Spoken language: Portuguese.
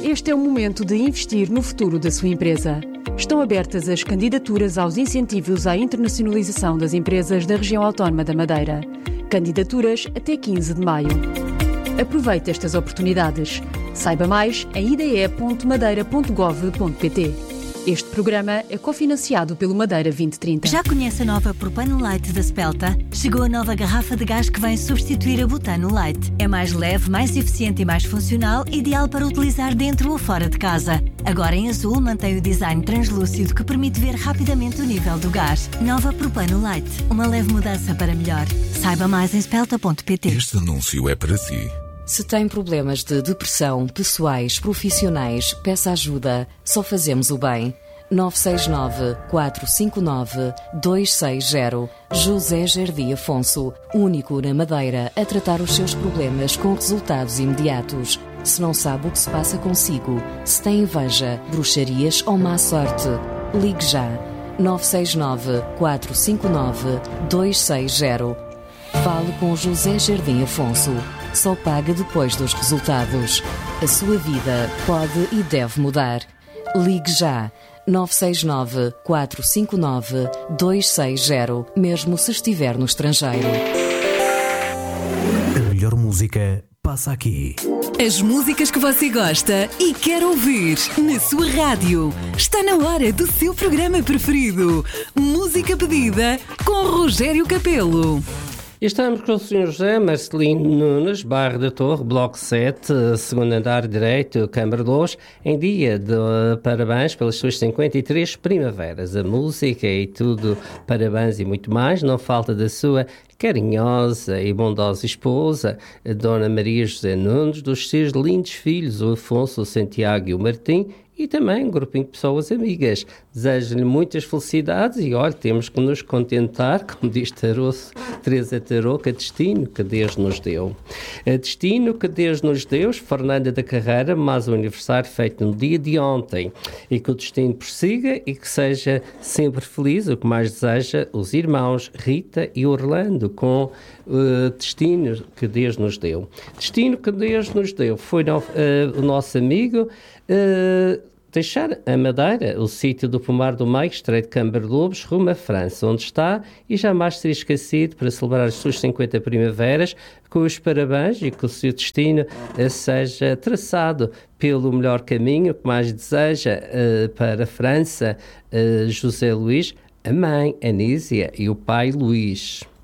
este é o momento de investir no futuro da sua empresa. Estão abertas as candidaturas aos incentivos à internacionalização das empresas da região autónoma da Madeira. Candidaturas até 15 de maio. Aproveite estas oportunidades. Saiba mais em ide.madeira.gov.pt. Este programa é cofinanciado pelo Madeira 2030. Já conhece a nova Propano Light da Spelta? Chegou a nova garrafa de gás que vem substituir a Butano Light. É mais leve, mais eficiente e mais funcional, ideal para utilizar dentro ou fora de casa. Agora em azul mantém o design translúcido que permite ver rapidamente o nível do gás. Nova Propano Light. Uma leve mudança para melhor. Saiba mais em spelta.pt. Este anúncio é para si. Se tem problemas de depressão, pessoais, profissionais, peça ajuda. Só fazemos o bem. 969-459-260. José Jardim Afonso, único na Madeira a tratar os seus problemas com resultados imediatos. Se não sabe o que se passa consigo, se tem inveja, bruxarias ou má sorte, ligue já. 969-459-260. Fale com José Jardim Afonso. Só paga depois dos resultados. A sua vida pode e deve mudar. Ligue já. 969-459-260, mesmo se estiver no estrangeiro. A melhor música passa aqui. As músicas que você gosta e quer ouvir na sua rádio. Está na hora do seu programa preferido. Música pedida com Rogério Capelo. Estamos com o Sr. José Marcelino Nunes, Bairro da Torre, Bloco 7, segundo andar direito, Câmara 2, em dia de parabéns pelas suas 53 primaveras. A música e tudo, parabéns e muito mais, não falta da sua carinhosa e bondosa esposa, a Dona Maria José Nunes, dos seus lindos filhos, o Afonso, o Santiago e o Martim, e também um grupinho de pessoas amigas. Desejo-lhe muitas felicidades e, olha, temos que nos contentar, como diz Teresa Tarô, que destino que Deus nos deu. A destino que Deus nos deu, Fernanda da Carreira, mais um aniversário feito no dia de ontem. E que o destino prossiga e que seja sempre feliz, o que mais deseja os irmãos Rita e Orlando, com o destino que Deus nos deu. Destino que Deus nos deu foi o nosso amigo deixar a Madeira, o sítio do Pomar do Meio, Estreito de Câmara de Lobos, rumo à França, onde está e jamais seria esquecido para celebrar as suas 50 primaveras, com os parabéns e que o seu destino seja traçado pelo melhor caminho, que mais deseja para a França, José Luís, a mãe Anísia e o pai Luís.